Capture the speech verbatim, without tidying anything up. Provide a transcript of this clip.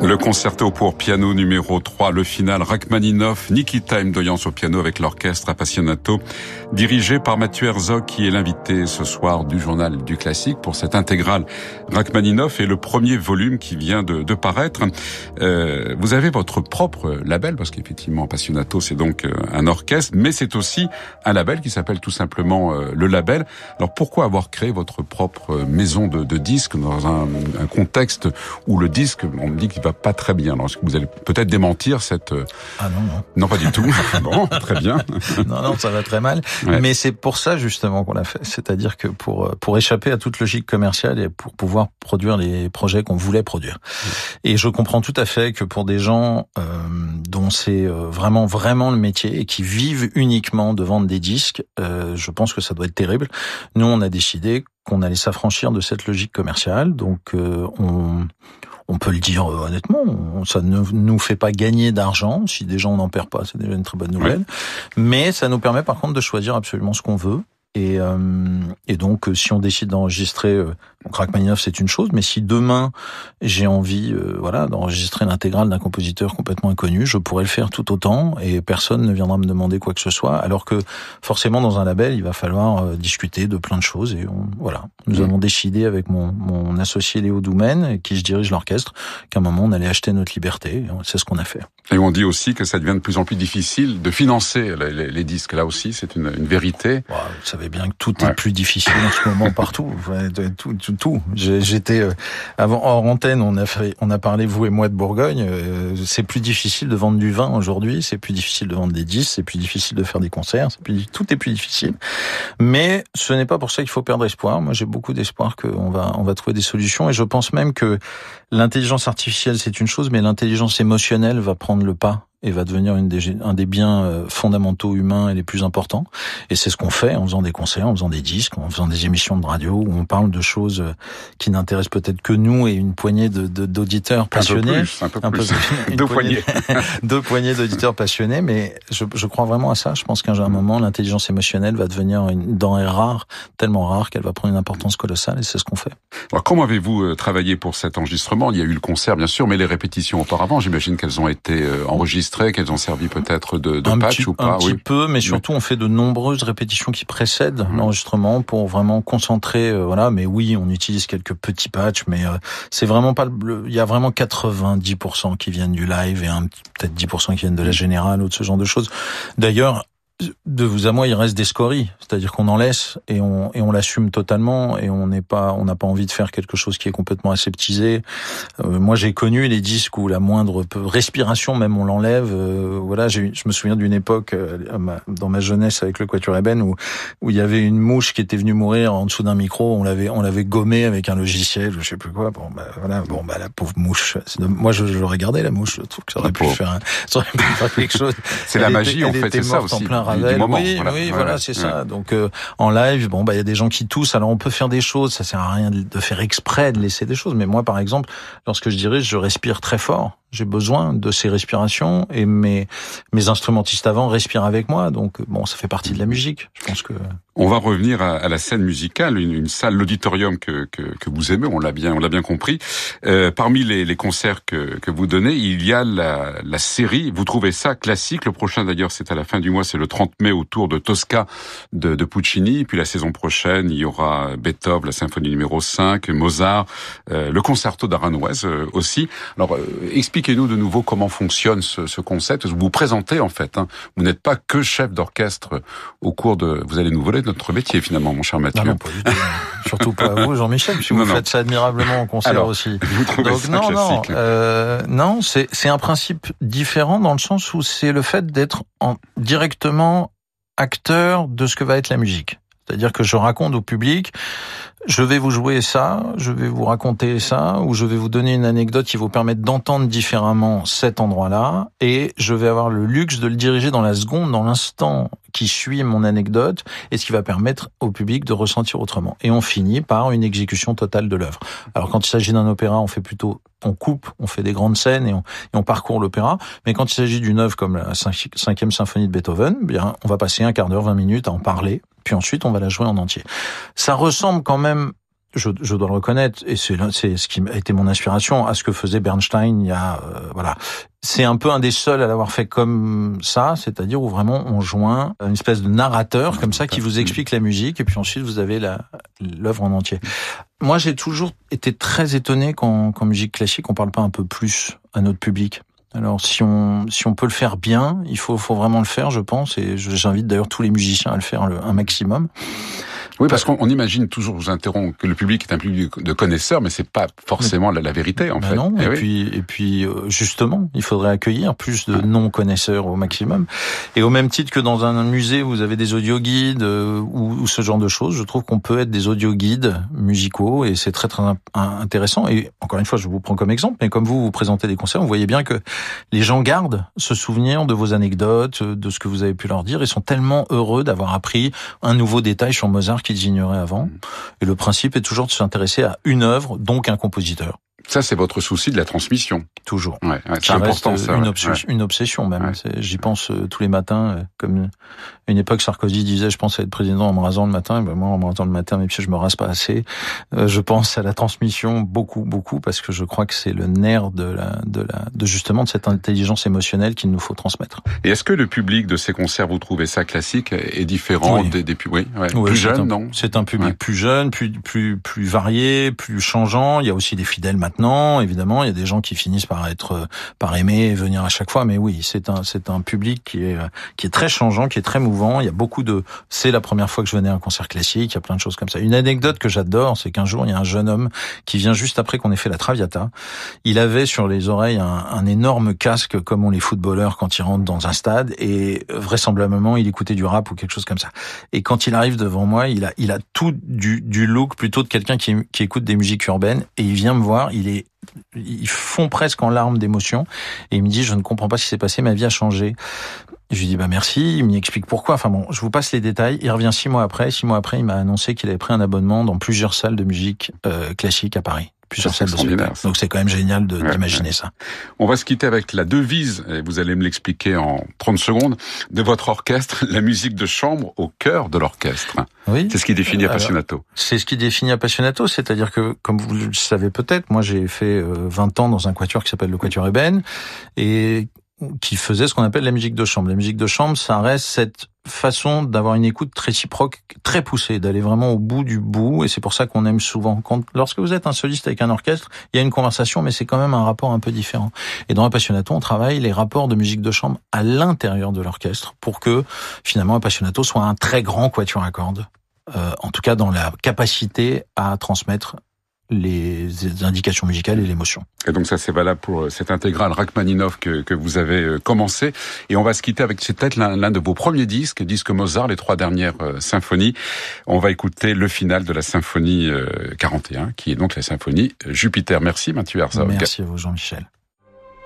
Le concerto pour piano numéro trois, le final, Rachmaninoff, Nikita Mdoyan au piano avec l'orchestre Appassionato, dirigé par Mathieu Herzog, qui est l'invité ce soir du journal du classique pour cette intégrale Rachmaninoff et le premier volume qui vient de, de paraître. Euh, vous avez votre propre label, parce qu'effectivement Appassionato c'est donc un orchestre, mais c'est aussi un label qui s'appelle tout simplement euh, le label. Alors pourquoi avoir créé votre propre maison de, de disques dans un, un contexte où le disque, on me dit qu'il va pas très bien. Alors, est-ce que vous allez peut-être démentir cette... Ah non, non. Non, pas du tout. Bon, très bien. Non, non, ça va très mal. Ouais. Mais c'est pour ça, justement, qu'on l'a fait. C'est-à-dire que pour, pour échapper à toute logique commerciale et pour pouvoir produire les projets qu'on voulait produire. Ouais. Et je comprends tout à fait que pour des gens euh, dont c'est vraiment, vraiment le métier et qui vivent uniquement de vendre des disques, euh, je pense que ça doit être terrible. Nous, on a décidé qu'on allait s'affranchir de cette logique commerciale. Donc, euh, on... On peut le dire euh, honnêtement, ça ne nous fait pas gagner d'argent. Si des gens on n'en perd pas, c'est déjà une très bonne nouvelle. Oui. Mais ça nous permet par contre de choisir absolument ce qu'on veut. Et, euh, et donc, si on décide d'enregistrer, euh, donc Rachmaninoff c'est une chose, mais si demain j'ai envie, euh, voilà, d'enregistrer l'intégrale d'un compositeur complètement inconnu, je pourrais le faire tout autant et personne ne viendra me demander quoi que ce soit. Alors que forcément dans un label, il va falloir euh, discuter de plein de choses. Et on, voilà, nous mmh. avons décidé avec mon, mon associé Léo Doumen, qui je dirige l'orchestre, qu'à un moment on allait acheter notre liberté. C'est ce qu'on a fait. Et on dit aussi que ça devient de plus en plus difficile de financer les, les, les disques. Là aussi, c'est une, une vérité. Wow, vous savez bien que tout ouais. est plus difficile en ce moment partout. Tout, tout, tout. J'étais euh, avant hors antenne, on a fait, on a parlé vous et moi de Bourgogne. Euh, c'est plus difficile de vendre du vin aujourd'hui. C'est plus difficile de vendre des disques. C'est plus difficile de faire des concerts. C'est plus, tout est plus difficile. Mais ce n'est pas pour ça qu'il faut perdre espoir. Moi, j'ai beaucoup d'espoir qu'on va, on va trouver des solutions. Et je pense même que l'intelligence artificielle c'est une chose, mais l'intelligence émotionnelle va prendre le pas et va devenir une des, un des biens fondamentaux humains et les plus importants. Et c'est ce qu'on fait en faisant des concerts, en faisant des disques, en faisant des émissions de radio où on parle de choses qui n'intéressent peut-être que nous et une poignée de, de, d'auditeurs passionnés. Un peu plus, un peu plus. Un peu, deux poignées. Deux poignées d'auditeurs passionnés, mais je, je crois vraiment à ça. Je pense qu'à un moment, l'intelligence émotionnelle va devenir une denrée rare, tellement rare qu'elle va prendre une importance colossale et c'est ce qu'on fait. Alors, comment avez-vous travaillé pour cet enregistrement? Il y a eu le concert, bien sûr, mais les répétitions auparavant, j'imagine qu'elles ont été enregistrées, qu'elles ont servi peut-être de, de patch petit, ou pas. Un oui. petit peu, mais surtout oui. on fait de nombreuses répétitions qui précèdent mmh. l'enregistrement pour vraiment concentrer. Euh, voilà, mais oui, on utilise quelques petits patchs, mais euh, c'est vraiment pas. Le, il y a vraiment quatre-vingt-dix pour cent qui viennent du live et un peut-être dix pour cent qui viennent de la générale ou de ce genre de choses. D'ailleurs. De vous à moi, il reste des scories, c'est-à-dire qu'on en laisse et on et on l'assume totalement et on n'est pas, on n'a pas envie de faire quelque chose qui est complètement aseptisé. Euh, moi, j'ai connu les disques où la moindre respiration, même on l'enlève. Euh, voilà, j'ai, je me souviens d'une époque euh, dans ma jeunesse avec le Quatuor Eben où où il y avait une mouche qui était venue mourir en dessous d'un micro. On l'avait on l'avait gommée avec un logiciel, je sais plus quoi. Bon, bah voilà, bon bah la pauvre mouche. De, moi, je, je regardais la mouche. Je trouve que ça aurait pu faire, un, ça aurait pu faire quelque chose. C'est la magie, était, en fait, c'est ça aussi. Du moment, oui, voilà, oui, ouais, voilà, ouais, c'est ouais. ça. Donc euh, en live, bon bah il y a des gens qui toussent, alors on peut faire des choses, ça sert à rien de faire exprès de laisser des choses. Mais moi, par exemple, lorsque je dirige, je respire très fort. J'ai besoin de ces respirations et mes mes instrumentistes avant respirent avec moi. Donc bon, ça fait partie de la musique. Je pense que on va revenir à, à la scène musicale, une, une salle, l'auditorium que, que que vous aimez. On l'a bien, on l'a bien compris. Euh, parmi les, les concerts que que vous donnez, il y a la, la série. Vous trouvez ça classique? Le prochain, d'ailleurs, c'est à la fin du mois, c'est le trente mai autour de Tosca de, de Puccini. Puis la saison prochaine, il y aura Beethoven, la symphonie numéro cinq, Mozart, euh, le concerto d'Aranjuez euh, aussi. Alors, euh, expliquez-nous de nouveau comment fonctionne ce, ce concept. Vous vous présentez en fait. Hein. Vous n'êtes pas que chef d'orchestre au cours de. Vous allez nous voler notre métier finalement, mon cher Mathieu. Non, non, pas du tout. Surtout pas à vous, Jean-Michel, puisque vous non. faites ça admirablement en concert Alors, aussi. Vous trouvez Donc ça non, classique? non, euh, non, c'est c'est un principe différent dans le sens où c'est le fait d'être en, directement acteur de ce que va être la musique. C'est-à-dire que je raconte au public, je vais vous jouer ça, je vais vous raconter ça, ou je vais vous donner une anecdote qui vous permettre d'entendre différemment cet endroit-là, et je vais avoir le luxe de le diriger dans la seconde, dans l'instant qui suit mon anecdote, et ce qui va permettre au public de ressentir autrement. Et on finit par une exécution totale de l'œuvre. Alors quand il s'agit d'un opéra, on fait plutôt, on coupe, on fait des grandes scènes et on, et on parcourt l'opéra. Mais quand il s'agit d'une œuvre comme la cinquième symphonie de Beethoven, bien, on va passer un quart d'heure, vingt minutes à en parler. Puis ensuite, on va la jouer en entier. Ça ressemble quand même je, je dois le reconnaître, et c'est, c'est ce qui a été mon inspiration à ce que faisait Bernstein. Il y a, euh, voilà, c'est un peu un des seuls à l'avoir fait comme ça, c'est-à-dire où vraiment on joint une espèce de narrateur comme ça qui vous explique la musique, et puis ensuite vous avez la l'œuvre en entier. Moi, j'ai toujours été très étonné qu'en, qu'en musique classique, on parle pas un peu plus à notre public. Alors, si on si on peut le faire bien, il faut faut vraiment le faire, je pense, et j'invite d'ailleurs tous les musiciens à le faire le, un maximum. Oui, parce qu'on on imagine toujours, je vous interromps, que le public est un public de connaisseurs, mais c'est pas forcément la, la vérité, en ben fait. Non, et, et oui. puis, et puis, justement, il faudrait accueillir plus de non-connaisseurs au maximum. Et au même titre que dans un musée, vous avez des audio-guides euh, ou, ou ce genre de choses, je trouve qu'on peut être des audio-guides musicaux, et c'est très, très intéressant. Et encore une fois, je vous prends comme exemple, mais comme vous, vous présentez des concerts, vous voyez bien que les gens gardent ce souvenir de vos anecdotes, de ce que vous avez pu leur dire, et sont tellement heureux d'avoir appris un nouveau détail sur Mozart qu'ils ignoraient avant. Et le principe est toujours de s'intéresser à une œuvre, donc un compositeur. Ça, c'est votre souci de la transmission. Toujours. Ouais, ouais, c'est important, ça. Une, ouais. obsession, une obsession même. Ouais. C'est, j'y pense euh, tous les matins. Euh, comme une époque, Sarkozy disait, je pense à être président en me rasant le matin. Et ben moi, en me rasant le matin, même si je me rase pas assez, euh, je pense à la transmission beaucoup, beaucoup, parce que je crois que c'est le nerf de la, de la, de justement de cette intelligence émotionnelle qu'il nous faut transmettre. Et est-ce que le public de ces concerts, vous trouvez ça classique, est différent oui. des, des oui, ouais. oui, plus jeunes, un, non? C'est un public ouais. plus jeune, plus, plus, plus varié, plus changeant. Il y a aussi des fidèles maintenant, évidemment. Il y a des gens qui finissent par être, par aimer et venir à chaque fois. Mais oui, c'est un, c'est un public qui est, qui est très changeant, qui est très mouvant. Il y a beaucoup de, c'est la première fois que je venais à un concert classique. Il y a plein de choses comme ça. Une anecdote que j'adore, c'est qu'un jour, il y a un jeune homme qui vient juste après qu'on ait fait la Traviata. Il avait sur les oreilles un, un énorme casque comme ont les footballeurs quand ils rentrent dans un stade, et vraisemblablement, il écoutait du rap ou quelque chose comme ça. Et quand il arrive devant moi, il a, il a tout du, du look plutôt de quelqu'un qui, qui écoute des musiques urbaines, et il vient me voir, il est, il fond presque en larmes d'émotion, et il me dit, je ne comprends pas ce qui s'est passé, ma vie a changé. Je lui dis, bah merci, il m'y explique pourquoi. Enfin bon, je vous passe les détails. Il revient six mois après. Six mois après, il m'a annoncé qu'il avait pris un abonnement dans plusieurs salles de musique euh, classique à Paris. Plusieurs salles de spectacle. Donc c'est quand même génial de, ouais, d'imaginer ouais. ça. On va se quitter avec la devise, et vous allez me l'expliquer en trente secondes, de votre orchestre, la musique de chambre au cœur de l'orchestre. Oui. C'est ce qui définit Appassionato. Alors, c'est ce qui définit Appassionato, c'est-à-dire que, comme vous le savez peut-être, moi j'ai fait vingt ans dans un quatuor qui s'appelle le Quatuor Ébène, et qui faisait ce qu'on appelle la musique de chambre. La musique de chambre, ça reste cette façon d'avoir une écoute réciproque très poussée, d'aller vraiment au bout du bout, et c'est pour ça qu'on aime souvent. Quand, lorsque vous êtes un soliste avec un orchestre, il y a une conversation, mais c'est quand même un rapport un peu différent. Et dans Appassionato, on travaille les rapports de musique de chambre à l'intérieur de l'orchestre pour que, finalement, Appassionato soit un très grand quatuor à cordes, euh, en tout cas dans la capacité à transmettre les indications musicales et l'émotion. Et donc ça, c'est valable pour cette intégrale Rachmaninov que, que vous avez commencé. Et on va se quitter avec, c'est peut-être l'un, l'un de vos premiers disques, disque Mozart, les trois dernières euh, symphonies. On va écouter le final de la symphonie euh, quarante et un, qui est donc la symphonie Jupiter. Merci Mathieu Herzog. Merci à vous Jean-Michel.